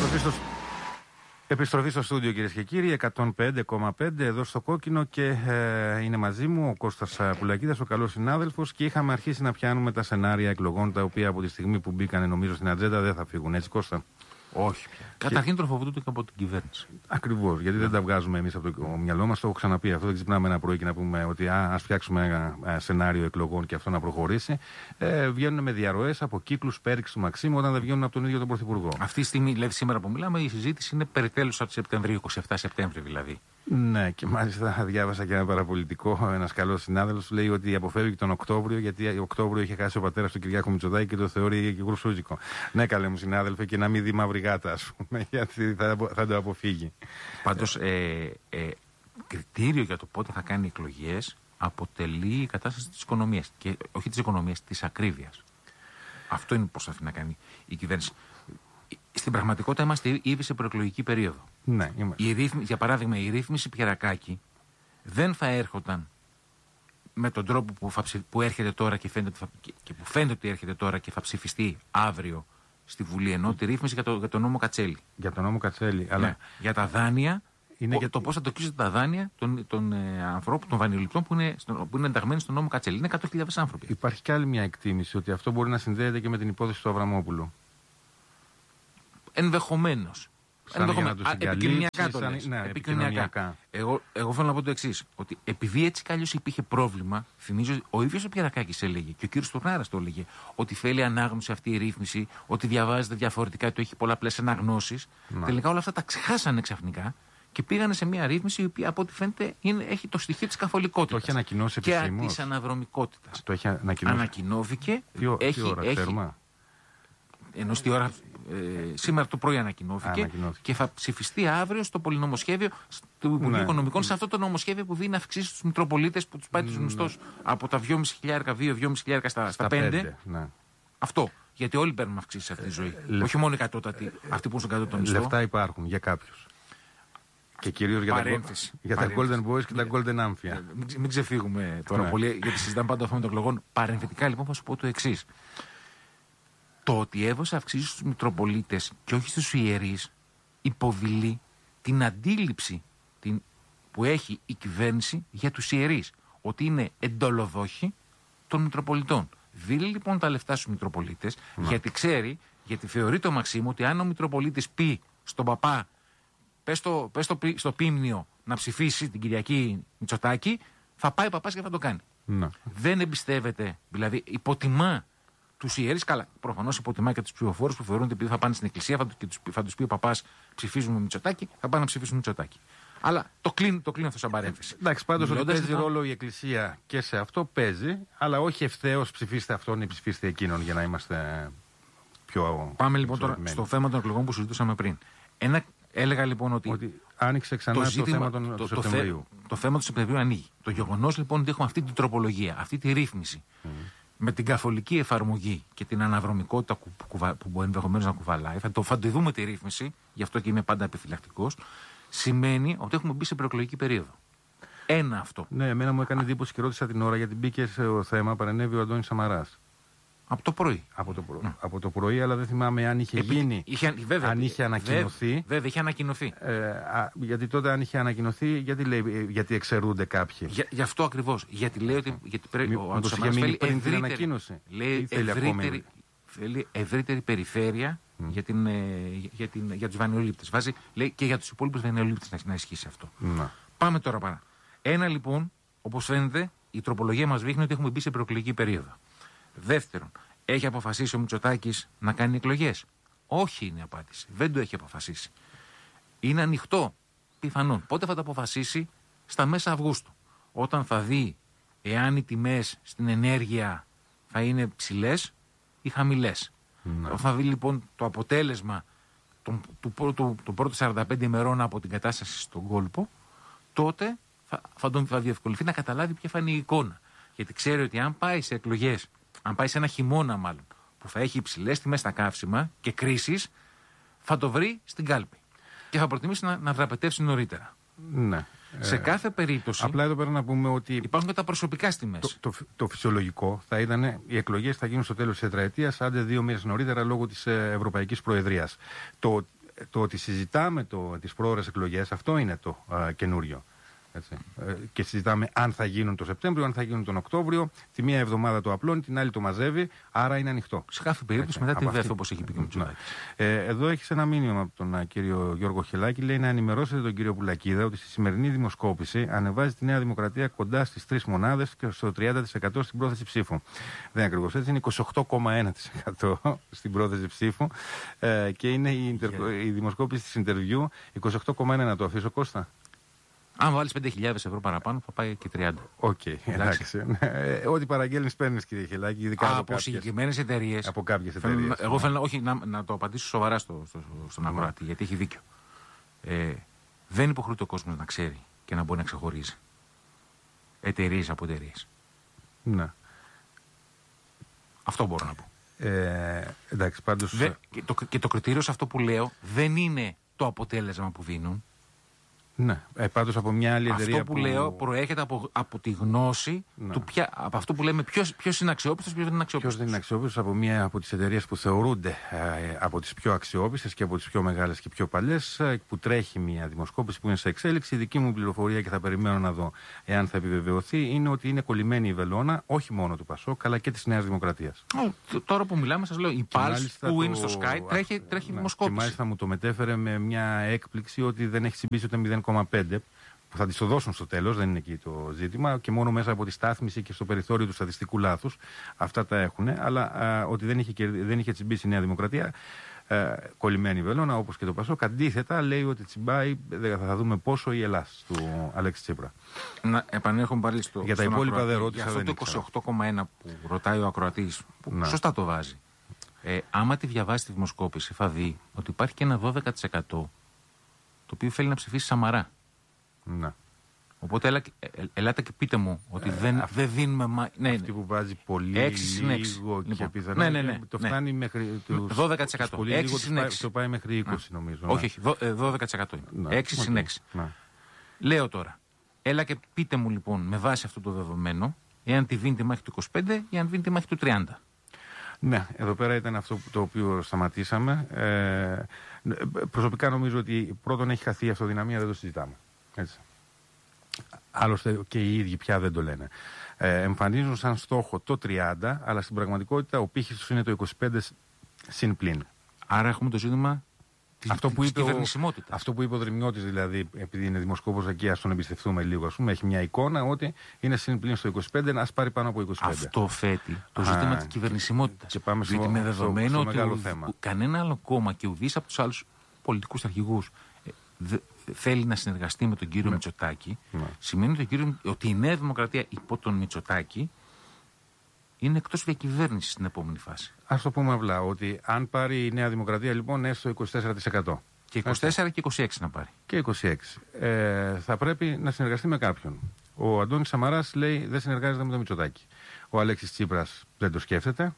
Επιστροφή στο στούντιο, κυρίες και κύριοι, 105,5 εδώ στο Κόκκινο και είναι μαζί μου ο Κώστας Πουλακίδας, ο καλός συνάδελφος, και είχαμε αρχίσει να πιάνουμε τα σενάρια εκλογών, τα οποία από τη στιγμή που μπήκανε νομίζω στην ατζέντα δεν θα φύγουν, έτσι Κώστα? Όχι πια. Καταρχήν τροφοδοτούνται και από την κυβέρνηση. Ακριβώς, γιατί δεν τα βγάζουμε εμείς από το μυαλό μας, το έχω ξαναπεί αυτό. Δεν ξυπνάμε ένα πρωί και να πούμε ότι ας φτιάξουμε ένα σενάριο εκλογών και αυτό να προχωρήσει. Βγαίνουν με διαρροές από κύκλους πέριξης του Μαξίμου όταν δεν βγαίνουν από τον ίδιο τον Πρωθυπουργό. Αυτή τη στιγμή, δηλαδή σήμερα που μιλάμε, η συζήτηση είναι περί τέλους του Σεπτεμβρίου, 27 Σεπτέμβρη δηλαδή. Ναι, και μάλιστα διάβασα και ένα παραπολιτικό. Ένας καλός συνάδελφος λέει ότι αποφεύγει τον Οκτώβριο, γιατί Οκτώβριο είχε χάσει ο πατέρας του Κυριάκου Μητσοτάκη και το θεωρεί και γρουσούζικο. Ναι, καλέ μου συνάδελφε, και να μην δει μαύρη γάτα, ας πούμε, γιατί θα το αποφύγει. Πάντως, κριτήριο για το πότε θα κάνει εκλογές αποτελεί η κατάσταση της οικονομίας. Και όχι της οικονομίας, της ακρίβειας. Αυτό είναι που προσπαθεί να κάνει η κυβέρνηση. Στην πραγματικότητα είμαστε ήδη σε προεκλογική περίοδο. Ναι, για παράδειγμα, η ρύθμιση Πιερακάκη δεν θα έρχονταν με τον τρόπο που έρχεται τώρα και που φαίνεται ότι έρχεται τώρα και θα ψηφιστεί αύριο στη Βουλή, ενώ τη ρύθμιση για τον νόμο Κατσέλη. Για τον νόμο Κατσέλη, αλλά... Ναι, για τα δάνεια, για το πώς θα το κλείσουν τα δάνεια των ανθρώπων, των βανιοληπτών που είναι ενταγμένοι στον νόμο Κατσέλη. Είναι 100.000 άνθρωποι. Υπάρχει κι άλλη μια εκτίμηση ότι αυτό μπορεί να συνδέεται και με την υπόθεση του Αβραμόπουλου. Ενδεχομένως. Επικοινωνιακά το λες. Ναι, επικοινωνιακά. Εγώ θέλω να πω το εξής. Ότι επειδή έτσι κι αλλιώς υπήρχε πρόβλημα, θυμίζω ότι ο ίδιος ο Πιερακάκης έλεγε και ο κύριος Τουρνάρας το έλεγε, ότι θέλει ανάγνωση αυτή η ρύθμιση, ότι διαβάζεται διαφορετικά, ότι έχει πολλαπλές αναγνώσεις. Τελικά όλα αυτά τα ξεχάσανε ξαφνικά και πήγανε σε μια ρύθμιση η οποία από ό,τι φαίνεται έχει το στοιχείο της καθολικότητας. Το έχει ανακοινώσει και επισήμως. της αναδρομικότητας. Το έχει ανακοινώσει. Ανακοινώθηκε. Τι ώρα, ξέρουμε? Ενώ στη ώρα, σήμερα το πρωί ανακοινώθηκε και θα ψηφιστεί αύριο στο πολυνομοσχέδιο του Υπουργείου Οικονομικών, σε αυτό το νομοσχέδιο που δίνει αυξήσεις στους Μητροπολίτες, που τους πάει τους μισθούς από τα 2.500 στα 5. Ναι. Αυτό. Γιατί όλοι παίρνουν αυξήσεις σε αυτή τη ζωή. Όχι μόνο οι κατώτατοι, αυτοί που είναι στον κατώτατο μισθό. Λεφτά υπάρχουν για κάποιους. Και κυρίως για τα Golden Boys και τα Golden Amphia. Μην ξεφύγουμε τώρα πολύ, γιατί συζητάμε πάντα το θέμα των εκλογών. Παρεμβετικά λοιπόν θα σου πω το εξής. Το ότι έδωσε αυξήσεις στους Μητροπολίτες και όχι στους ιερείς υποδηλεί την αντίληψη που έχει η κυβέρνηση για τους ιερείς. Ότι είναι εντολοδόχοι των Μητροπολιτών. Δίνει λοιπόν τα λεφτά στους Μητροπολίτες, γιατί θεωρεί το Μαξίμου ότι αν ο Μητροπολίτης πει στον παπά, πες στο πίμνιο να ψηφίσει την Κυριακή Μητσοτάκη, θα πάει ο παπάς και θα το κάνει. Δεν εμπιστεύεται, δηλαδή υποτιμά τους ιερείς. Καλά, προφανώς υποτιμά και τους ψηφοφόρους που θεωρούν ότι επειδή θα πάνε στην εκκλησία θα τους πει ο παπάς ψηφίζουμε Μητσοτάκη, θα πάνε να ψηφίσουν Μητσοτάκη. Αλλά το κλείνω αυτό σαν παρένθεση. Εντάξει, πάντως ότι παίζει ρόλο η εκκλησία και σε αυτό παίζει, αλλά όχι ευθέως ψηφίστε αυτόν ή ψηφίστε εκείνον για να είμαστε πιο. Πάμε λοιπόν τώρα στο θέμα των εκλογών που συζητούσαμε πριν. Έλεγα λοιπόν ότι άνοιξε ξανά το θέμα του Σεπτεμβρίου. Το θέμα του Σεπτεμβρίου ανοίγει. Το γεγονός λοιπόν ότι έχουμε αυτή την τροπολογία, αυτή τη ρύθμιση, με την καθολική εφαρμογή και την αναδρομικότητα που ενδεχομένως να κουβαλάει, θα τη δούμε τη ρύθμιση, γι' αυτό και είμαι πάντα επιφυλακτικός, σημαίνει ότι έχουμε μπει σε προεκλογική περίοδο. Ένα αυτό. Ναι, εμένα μου έκανε εντύπωση και ρώτησα την ώρα, γιατί μπήκε στο θέμα, παρενέβη ο Αντώνης Σαμαράς. Από το πρωί. Από το πρωί, αλλά δεν θυμάμαι αν είχε γίνει. Αν είχε ανακοινωθεί. Βέβαια, είχε ανακοινωθεί. Γιατί τότε, αν είχε ανακοινωθεί, γιατί εξαιρούνται κάποιοι. Γι' αυτό ακριβώς. Γιατί λέει ότι. Ο Αντώνης Σαμαράς θέλει την ανακοίνωση. Λέει θέλει ευρύτερη περιφέρεια για τους βανιολήπτες. Βάζει, λέει, και για τους υπόλοιπους βανιολήπτες να ισχύσει αυτό. Πάμε τώρα παρά. Ένα λοιπόν, όπως φαίνεται, η τροπολογία μας δείχνει ότι έχουμε μπει σε προεκλογική περίοδο. Δεύτερον, έχει αποφασίσει ο Μητσοτάκης να κάνει εκλογές? Όχι, είναι η απάντηση. Δεν το έχει αποφασίσει. Είναι ανοιχτό, πιθανόν. Πότε θα το αποφασίσει? Στα μέσα Αυγούστου. Όταν θα δει εάν οι τιμές στην ενέργεια θα είναι ψηλές ή χαμηλές. Θα δει λοιπόν το αποτέλεσμα των πρώτων 45 ημερών από την κατάσταση στον κόλπο, τότε θα διευκολυνθεί να καταλάβει ποια θα είναι η εικόνα. Γιατί ξέρει ότι αν πάει σε εκλογές, αν πάει σε ένα χειμώνα μάλλον, που θα έχει υψηλές τιμές στα καύσιμα και κρίσεις, θα το βρει στην κάλπη. Και θα προτιμήσει να δραπετεύσει νωρίτερα. Ναι. Σε κάθε περίπτωση. Απλά εδώ πέρα να πούμε ότι. Υπάρχουν και τα προσωπικά στις τιμές. Το φυσιολογικό θα ήταν οι εκλογές θα γίνουν στο τέλος της τετραετίας, άντε 2 μήνες νωρίτερα λόγω της Ευρωπαϊκής Προεδρίας. το ότι συζητάμε τις πρόορες εκλογές, αυτό είναι το καινούριο. Έτσι. Και συζητάμε αν θα γίνουν το Σεπτέμβριο, αν θα γίνουν τον Οκτώβριο. Τη μία εβδομάδα το απλώνει, την άλλη το μαζεύει, άρα είναι ανοιχτό. Σε κάθε περίπτωση μετά τη ΒΕΘ, όπως έχει πει και ο Μητσοτάκης. Εδώ έχει ένα μήνυμα από τον κύριο Γιώργο Χελάκη. Λέει να ενημερώσετε τον κύριο Πουλακίδα ότι στη σημερινή δημοσκόπηση ανεβάζει τη Νέα Δημοκρατία κοντά στις 3 μονάδες και στο 30% στην πρόθεση ψήφου. Δεν είναι ακριβώς έτσι, είναι 28,1% στην πρόθεση ψήφου και είναι η δημοσκόπηση της Interview 28,1%. Να το αφήσω, Κώστα. Αν βάλεις 5.000 ευρώ παραπάνω, θα πάει και 30. Οκ, εντάξει. Ό,τι παραγγέλνεις παίρνεις, κύριε Χελάκη, ειδικά από συγκεκριμένες εταιρείες. Από κάποιες εταιρείες. Εγώ θέλω να το απαντήσω σοβαρά στον αγοράτη, γιατί έχει δίκιο. Δεν υποχρεούται ο κόσμος να ξέρει και να μπορεί να ξεχωρίζει εταιρείες από εταιρείες. Ναι. Αυτό μπορώ να πω. Εντάξει, πάντως... Και το κριτήριο σε αυτό που λέω δεν είναι το αποτέλεσμα που δίνουν. Ναι, πάντως από μια άλλη εταιρεία. Αυτό που λέω προέρχεται από τη γνώση του από αυτό που λέμε ποιος είναι αξιόπιστος, ποιος δεν είναι αξιόπιστος. Ποιος δεν είναι αξιόπιστος από μια από τις εταιρείες που θεωρούνται από τις πιο αξιόπιστες και από τις πιο μεγάλες και πιο παλιές, που τρέχει μια δημοσκόπηση που είναι σε εξέλιξη. Η δική μου πληροφορία, και θα περιμένω να δω εάν θα επιβεβαιωθεί, είναι ότι είναι κολλημένη η βελόνα όχι μόνο του ΠΑΣΟΚ αλλά και της Νέας Δημοκρατίας. Τώρα που μιλάμε, σας λέω, η Pulse που είναι στο Sky τρέχει δημοσκόπηση. Και μάλιστα μου το μετέφερε με μια έκπληξη ότι δεν έχει συμπίσει ούτε 0,5, που θα τη το δώσουν στο τέλος, δεν είναι εκεί το ζήτημα, και μόνο μέσα από τη στάθμιση και στο περιθώριο του στατιστικού λάθους. Αυτά τα έχουν, αλλά ότι δεν είχε τσιμπήσει η Νέα Δημοκρατία, κολλημένη βελόνα, όπως και το ΠΑΣΟΚ. Αντίθετα, λέει ότι τσιμπάει, θα δούμε πόσο, η Ελλάς του Αλέξη Τσίπρα. Να επανέρχομαι πάλι για τα υπόλοιπα δεν ρώτησα. Για αυτό το 28,1 που ρωτάει ο ακροατής, που σωστά το βάζει. Άμα τη διαβάσει τη δημοσκόπηση, θα δει ότι υπάρχει και ένα 12% το οποίο θέλει να ψηφίσει Σαμαρά. Να. Οπότε ελάτε και πείτε μου ότι δεν δίνουμε. Ναι, αυτή που βάζει πολύ λίγο και πιθανό το φτάνει μέχρι τους 12%. Πολύ λίγο το πάει μέχρι 20, νομίζω. Όχι, 12% είναι. 6 συν 6. Λέω τώρα, έλα και πείτε μου λοιπόν με βάση αυτό το δεδομένο, εάν τη δίνει τη μάχη του 25 ή αν δίνει τη μάχη του 30. Ναι, εδώ πέρα ήταν αυτό το οποίο σταματήσαμε. Προσωπικά νομίζω ότι πρώτον έχει χαθεί η αυτοδυναμία, δεν το συζητάμε. Έτσι. Άλλωστε και οι ίδιοι πια δεν το λένε. Εμφανίζουν σαν στόχο το 30, αλλά στην πραγματικότητα ο πύχης τους είναι το 25 συν πλην. Άρα έχουμε το ζήτημα της κυβερνησιμότητας. Αυτό που είπε ο Δρυμιώτης, δηλαδή, επειδή είναι δημοσκόπος εκεί, ας τον εμπιστευτούμε λίγο, ας πούμε, έχει μια εικόνα ότι είναι συν πλην στο 25, ας πάρει πάνω από 25. Αυτό θέτει το ζήτημα της κυβερνησιμότητας. Και πάμε γιατί με δεδομένο ότι κανένα άλλο κόμμα και ουδής από τους άλλους πολιτικούς αρχηγούς θέλει να συνεργαστεί με τον κύριο Μητσοτάκη, σημαίνει ότι η Νέα Δημοκρατία υπό τον Μητσοτάκη είναι εκτός διακυβέρνησης στην επόμενη φάση. Ας το πούμε απλά, ότι αν πάρει η Νέα Δημοκρατία λοιπόν έστω 24%. Και 24% και 26% να πάρει. Και 26%. Θα πρέπει να συνεργαστεί με κάποιον. Ο Αντώνης Σαμαράς λέει δεν συνεργάζεται με τον Μητσοτάκη. Ο Αλέξης Τσίπρας δεν το σκέφτεται.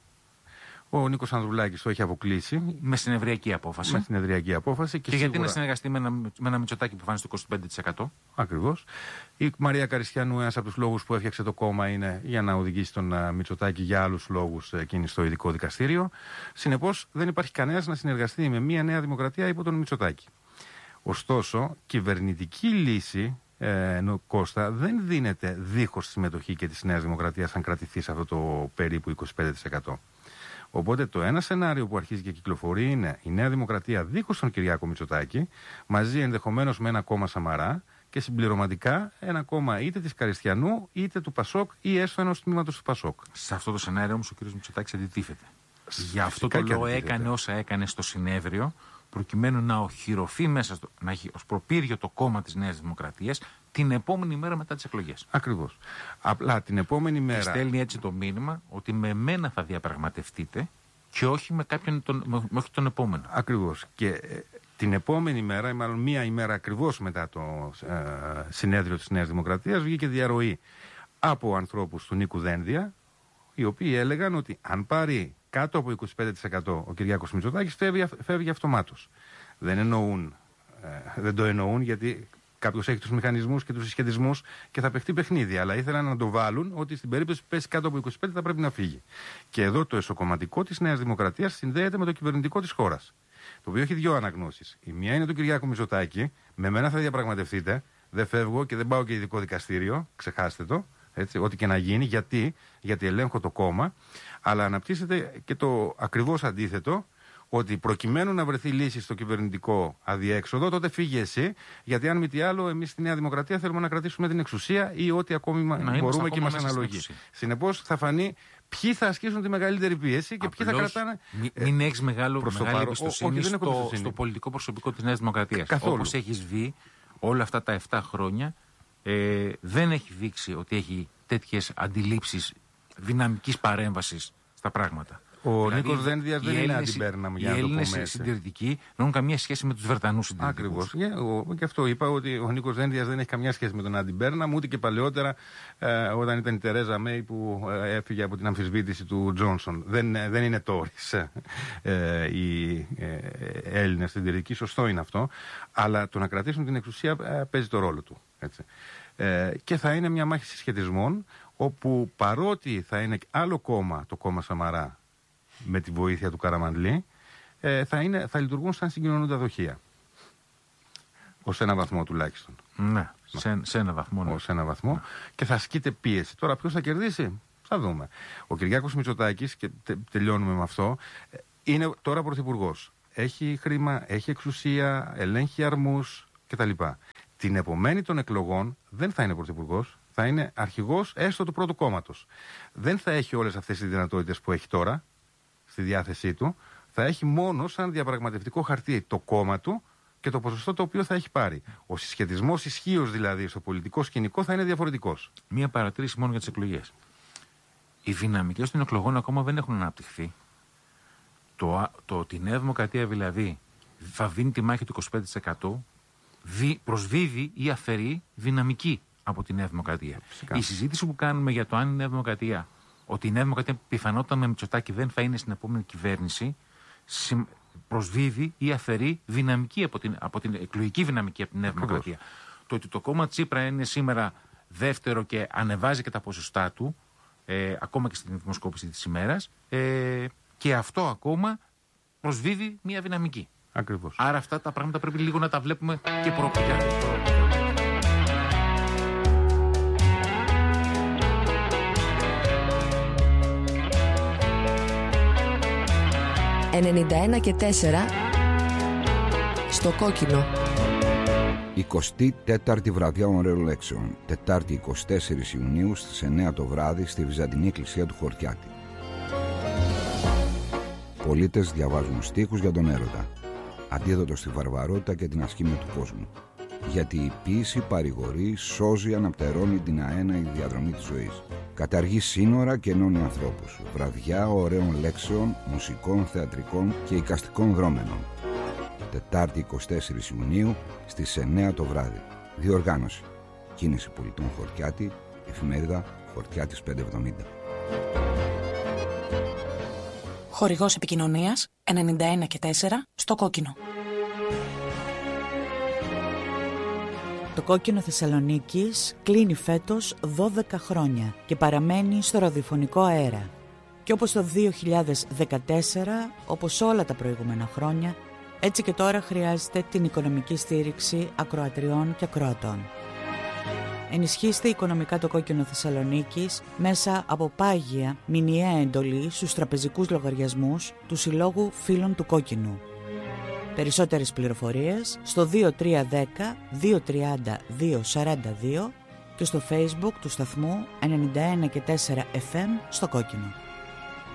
Ο Νίκος Ανδρουλάκης το έχει αποκλείσει. Με συνεδριακή απόφαση. Και γιατί να συνεργαστεί με ένα Μητσοτάκη που φάνηκε στο 25%. Ακριβώς. Η Μαρία Καριστιανού, ένας από τους λόγους που έφτιαξε το κόμμα είναι για να οδηγήσει τον Μητσοτάκη για άλλους λόγους εκείνη στο ειδικό δικαστήριο. Συνεπώς δεν υπάρχει κανένας να συνεργαστεί με μια Νέα Δημοκρατία υπό τον Μητσοτάκη. Ωστόσο, κυβερνητική λύση, Κώστα, δεν δίνεται δίχως τη συμμετοχή και της Νέας Δημοκρατίας αν κρατηθεί σε αυτό το περίπου 25%. Οπότε το ένα σενάριο που αρχίζει και κυκλοφορεί είναι η Νέα Δημοκρατία δίχως τον Κυριάκο Μητσοτάκη, μαζί ενδεχομένως με ένα κόμμα Σαμαρά και συμπληρωματικά ένα κόμμα είτε της Καριστιανού είτε του ΠΑΣΟΚ ή έστω ενός τμήματος του ΠΑΣΟΚ. Σε αυτό το σενάριο όμως ο κ. Μητσοτάκης αντιτίθεται. Γι' αυτό το λόγο έκανε όσα έκανε στο συνέδριο, προκειμένου να οχυρωθεί μέσα να έχει ως προπύργιο το κόμμα της Νέας Δημοκρατίας την επόμενη μέρα μετά τις εκλογές. Ακριβώς. Απλά την επόμενη μέρα. Και στέλνει έτσι το μήνυμα ότι με μένα θα διαπραγματευτείτε και όχι με κάποιον τον επόμενο. Ακριβώς. Και την επόμενη μέρα, ή μάλλον μία ημέρα ακριβώς μετά το συνέδριο της Νέας Δημοκρατίας, βγήκε διαρροή από ανθρώπους του Νίκου Δένδια, οι οποίοι έλεγαν ότι αν πάρει κάτω από 25% ο Κυριάκος Μητσοτάκης φεύγει αυτομάτως. Δεν το εννοούν γιατί κάποιος έχει τους μηχανισμούς και τους συσχετισμούς και θα παιχτεί παιχνίδι. Αλλά ήθελαν να το βάλουν ότι στην περίπτωση που πέσει κάτω από 25% θα πρέπει να φύγει. Και εδώ το εσωκομματικό της Νέας Δημοκρατίας συνδέεται με το κυβερνητικό της χώρας. το οποίο έχει δύο αναγνώσεις. Η μία είναι του Κυριάκου Μητσοτάκη, με μένα θα διαπραγματευτείτε, δεν φεύγω και δεν πάω και ειδικό δικαστήριο, ξεχάστε το, έτσι, ό,τι και να γίνει, γιατί ελέγχω το κόμμα, αλλά αναπτύσσεται και το ακριβώς αντίθετο, ότι προκειμένου να βρεθεί λύση στο κυβερνητικό αδιέξοδο, τότε φύγε εσύ, γιατί αν μη τι άλλο, εμείς στη Νέα Δημοκρατία θέλουμε να κρατήσουμε την εξουσία ή ό,τι ακόμη μπορούμε και μας αναλογεί. Συνεπώς θα φανεί ποιοι θα ασκήσουν τη μεγαλύτερη πίεση και ποιοι θα κρατάνε. Μην έχεις μεγάλη εμπιστοσύνη στο πολιτικό προσωπικό της Νέας Δημοκρατίας. Όπως έχεις δει όλα αυτά τα 7 χρόνια, δεν έχει δείξει ότι έχει τέτοιες αντιλήψεις δυναμικής παρέμβασης στα πράγματα. Ο Νίκος Δένδιας δεν είναι αντιπέρναμ, για να το πούμε έτσι. Οι Έλληνες συντηρητικοί δεν έχουν καμία σχέση με τους Βρετανούς συντηρητικούς. Ακριβώς. Και αυτό είπα, ότι ο Νίκος Δένδιας δεν έχει καμία σχέση με τον αντιπέρναμ, ούτε και παλαιότερα όταν ήταν η Τερέζα Μέη που έφυγε από την αμφισβήτηση του Τζόνσον. Δεν είναι Τόρις οι Έλληνες συντηρητικοί, σωστό είναι αυτό, αλλά το να κρατήσουν την εξουσία παίζει το ρόλο του. Έτσι. Και θα είναι μια μάχη συσχετισμών, όπου παρότι θα είναι άλλο κόμμα, το κόμμα Σαμαρά, με τη βοήθεια του Καραμανλή, θα λειτουργούν σαν συγκοινωνούντα δοχεία. Ως ένα βαθμό τουλάχιστον. Ναι, σε ένα βαθμό. Ναι. Ως ένα βαθμό. Ναι. Και θα ασκείται πίεση. Τώρα ποιος θα κερδίσει, θα δούμε. Ο Κυριάκος Μητσοτάκης, και τελειώνουμε με αυτό, είναι τώρα πρωθυπουργός. Έχει χρήμα, έχει εξουσία, ελέγχει αρμούς κτλ. Την επομένη των εκλογών δεν θα είναι πρωθυπουργός. Θα είναι αρχηγός έστω του πρώτου κόμματος. Δεν θα έχει όλες αυτές τις δυνατότητες που έχει τώρα στη διάθεσή του. Θα έχει μόνο σαν διαπραγματευτικό χαρτί το κόμμα του και το ποσοστό το οποίο θα έχει πάρει. Ο συσχετισμός ισχύως δηλαδή στο πολιτικό σκηνικό θα είναι διαφορετικός. Μία παρατήρηση μόνο για τις εκλογές. Οι δυναμικές των εκλογών ακόμα δεν έχουν αναπτυχθεί. Το ότι η Νέα Δημοκρατία δηλαδή θα δίνει τη μάχη του 25% προσδίδει ή αφαιρεί δυναμική από τη Νέα Δημοκρατία. Φυσικά. Η συζήτηση που κάνουμε για το αν η Νέα Δημοκρατία, ότι η Νέα Δημοκρατία πιθανότατα με Μητσοτάκη δεν θα είναι στην επόμενη κυβέρνηση, προσδίδει ή αφαιρεί δυναμική από την εκλογική δυναμική από τη Νέα Δημοκρατία. Το ότι το κόμμα Τσίπρα είναι σήμερα δεύτερο και ανεβάζει και τα ποσοστά του, ακόμα και στην δημοσκόπηση της ημέρας, και αυτό ακόμα προσδίδει μια δυναμική. Ακριβώς. Άρα αυτά τα πράγματα πρέπει λίγο να τα βλέπουμε και προοπτικά. 91 και 4 στο κόκκινο. 24η βραδιά ωραίων λέξεων. Τετάρτη 24 Ιουνίου στις 9 το βράδυ στη Βυζαντινή Εκκλησία του Χορτιάτη. Πολίτες διαβάζουν στίχους για τον έρωτα. Αντίδοτο στη βαρβαρότητα και την ασκήμια του κόσμου. Γιατί η ποίηση παρηγορεί, σώζει, αναπτερώνει την αέναη διαδρομή της ζωής. Καταργεί σύνορα και ενώνει ανθρώπους. Βραδιά ωραίων λέξεων, μουσικών, θεατρικών και εικαστικών δρόμενων. Τετάρτη 24 Ιουνίου στις 9 το βράδυ. Διοργάνωση. Κίνηση Πολιτών Χορτιάτη, εφημερίδα Χορτιάτης 570. Χορηγός επικοινωνίας 91 και 4 στο κόκκινο. Το κόκκινο Θεσσαλονίκης κλείνει φέτος 12 χρόνια και παραμένει στο ραδιοφωνικό αέρα. Και όπως το 2014, όπως όλα τα προηγούμενα χρόνια, έτσι και τώρα χρειάζεται την οικονομική στήριξη ακροατριών και ακροατών. Ενισχύστε οικονομικά το κόκκινο Θεσσαλονίκης μέσα από πάγια μηνιαία εντολή στους τραπεζικούς λογαριασμούς του Συλλόγου Φίλων του Κόκκινου. Περισσότερες πληροφορίες στο 2310 230 242 και στο Facebook του σταθμού 91 και 4 FM στο κόκκινο.